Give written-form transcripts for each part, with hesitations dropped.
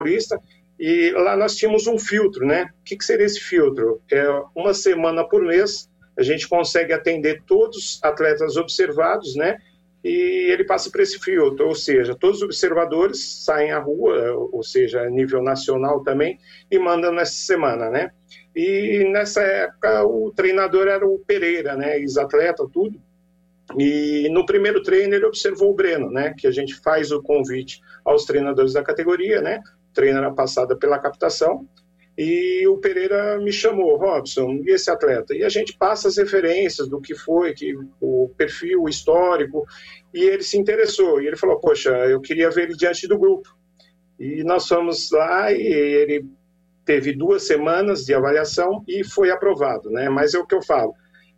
Paulista, e lá nós tínhamos um filtro, né? O que seria esse filtro? Uma semana por mês, a gente consegue atender todos os atletas observados, né? E ele passa por esse filtro, ou seja, todos os observadores saem à rua, ou seja, a nível nacional também, e mandam nessa semana, né? E nessa época o treinador era o Pereira, né? Ex-atleta, tudo. E no primeiro treino ele observou o Breno, né? Que a gente faz o convite aos treinadores da categoria, né? O treino era passado pela captação. E o Pereira me chamou, Robson, e esse atleta? E a gente passa as referências do que foi, o perfil, o histórico, e ele se interessou. E ele falou, poxa, eu queria ver ele diante do grupo. E nós fomos lá e ele teve 2 semanas de avaliação e foi aprovado, né? Mas é o que eu falo.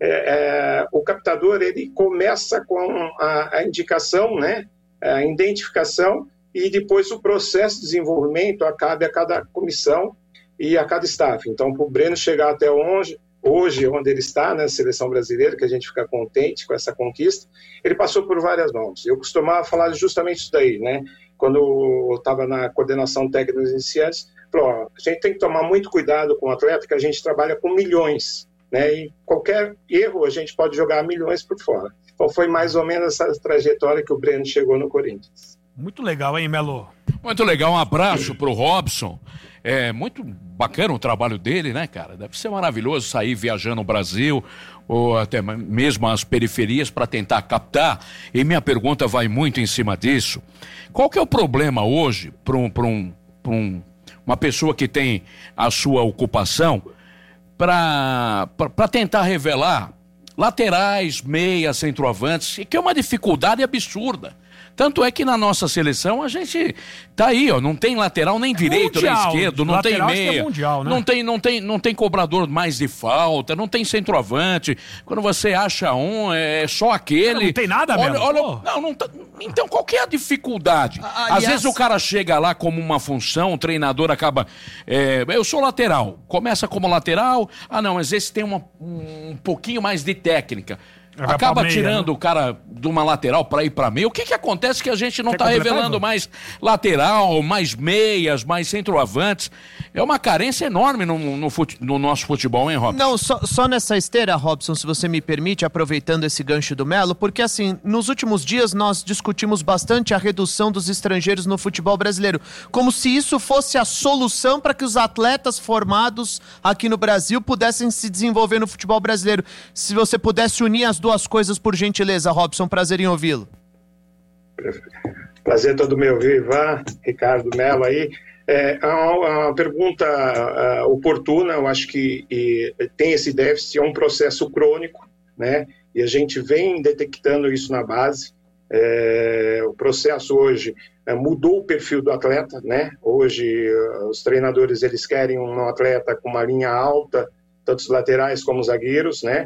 O captador, ele começa com a indicação, né? A identificação, e depois o processo de desenvolvimento cabe a cada comissão e a cada staff. Então, para o Breno chegar até hoje, onde ele está, na seleção brasileira, que a gente fica contente com essa conquista, ele passou por várias mãos. Eu costumava falar justamente isso daí, né? Quando eu estava na coordenação técnica dos iniciantes, falou, a gente tem que tomar muito cuidado com o atleta, que a gente trabalha com milhões, né? E qualquer erro a gente pode jogar milhões por fora. Então, foi mais ou menos essa trajetória que o Breno chegou no Corinthians. Muito legal, hein, Melo? Muito legal, um abraço pro Robson. É muito bacana o trabalho dele, né, cara? Deve ser maravilhoso sair viajando o Brasil, ou até mesmo as periferias, para tentar captar. E minha pergunta vai muito em cima disso. Qual que é o problema hoje para uma pessoa que tem a sua ocupação para tentar revelar laterais, meias, centroavantes, e que é uma dificuldade absurda? Tanto é que na nossa seleção a gente tá aí, ó, não tem lateral nem direito nem esquerdo, não tem meia, mundial, né? não tem cobrador mais de falta, não tem centroavante. Quando você acha é só aquele. Não tem nada mesmo. Então qual que é a dificuldade? Às vezes o cara chega lá como uma função, o treinador acaba, eu sou lateral, começa como lateral, não, mas esse tem um pouquinho mais de técnica. Acaba meia, tirando, né, o cara de uma lateral para ir para meia. O que acontece que a gente não está revelando mais lateral, mais meias, mais centroavantes? É uma carência enorme no nosso futebol, hein, Robson? Não, só nessa esteira, Robson, se você me permite, aproveitando esse gancho do Melo, porque assim, nos últimos dias nós discutimos bastante a redução dos estrangeiros no futebol brasileiro, como se isso fosse a solução para que os atletas formados aqui no Brasil pudessem se desenvolver no futebol brasileiro. Se você pudesse unir as 2 coisas, por gentileza, Robson, prazer em ouvi-lo. Prazer todo meu, Ivan, Ricardo Melo aí. É uma pergunta oportuna, eu acho que tem esse déficit, é um processo crônico, né? E a gente vem detectando isso na base. O processo hoje mudou o perfil do atleta, né? Hoje os treinadores, eles querem um atleta com uma linha alta, tanto os laterais como os zagueiros, né?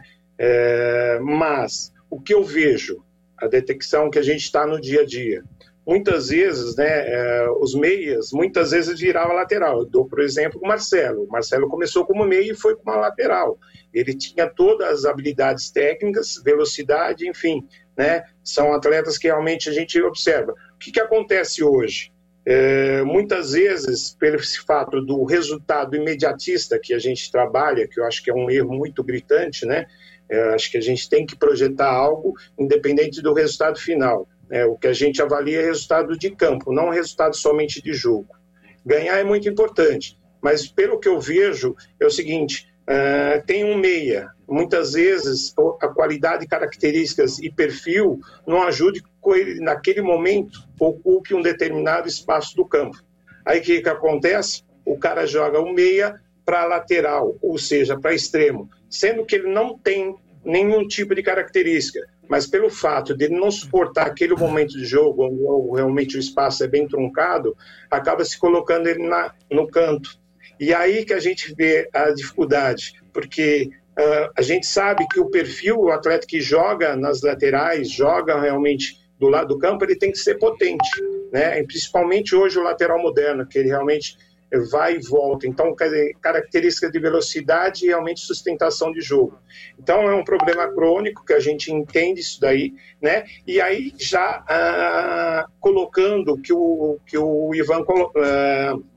Mas o que eu vejo, a detecção que a gente está no dia a dia, muitas vezes, né, os meias, muitas vezes virava lateral. Eu dou, por exemplo, o Marcelo. O Marcelo começou como meia e foi com uma lateral. Ele tinha todas as habilidades técnicas, velocidade, enfim, né? São atletas que realmente a gente observa. O que acontece hoje? Muitas vezes, pelo fato do resultado imediatista que a gente trabalha, que eu acho que é um erro muito gritante, né? Acho que a gente tem que projetar algo independente do resultado final. O que a gente avalia é resultado de campo, não resultado somente de jogo. Ganhar é muito importante, mas pelo que eu vejo é o seguinte, tem um meia, muitas vezes a qualidade, características e perfil não ajude com ele naquele momento, ocupe um determinado espaço do campo. Aí o que acontece? O cara joga o meia para lateral, ou seja, para extremo, sendo que ele não tem nenhum tipo de característica, mas pelo fato de ele não suportar aquele momento de jogo, onde realmente o espaço é bem truncado, acaba se colocando ele no canto. E aí que a gente vê a dificuldade, porque a gente sabe que o perfil, o atleta que joga nas laterais, joga realmente do lado do campo, ele tem que ser potente, né? E principalmente hoje o lateral moderno, que ele realmente vai e volta, então característica de velocidade e realmente sustentação de jogo. Então é um problema crônico que a gente entende isso daí, né? E aí já colocando que o Ivan